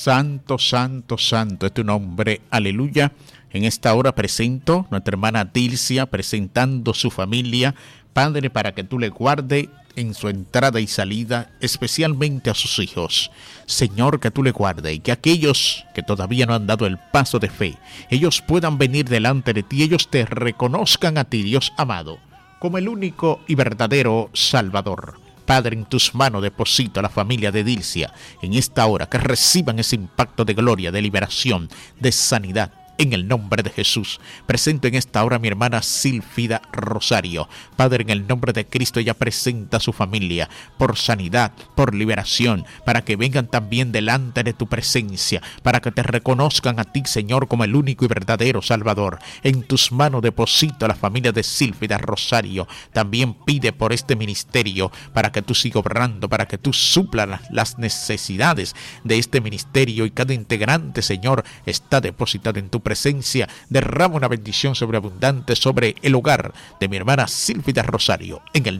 Santo, santo, santo es tu nombre, aleluya. En esta hora presento nuestra hermana Dilcia presentando su familia, Padre, para que tú le guardes en su entrada y salida, especialmente a sus hijos. Señor, que tú le guardes y que aquellos que todavía no han dado el paso de fe, ellos puedan venir delante de ti, ellos te reconozcan a ti, Dios amado, como el único y verdadero Salvador. Padre, en tus manos deposito a la familia de Dilcia en esta hora, que reciban ese impacto de gloria, de liberación, de sanidad. En el nombre de Jesús, presento en esta hora a mi hermana Silfida Rosario. Padre, en el nombre de Cristo, ella presenta a su familia por sanidad, por liberación, para que vengan también delante de tu presencia, para que te reconozcan a ti, Señor, como el único y verdadero Salvador. En tus manos deposito a la familia de Silfida Rosario. También pide por este ministerio, para que tú sigas obrando, para que tú suplas las necesidades de este ministerio, y cada integrante, Señor, está depositado en tu presencia. Derrama una bendición sobreabundante sobre el hogar de mi hermana Silfida Rosario, en el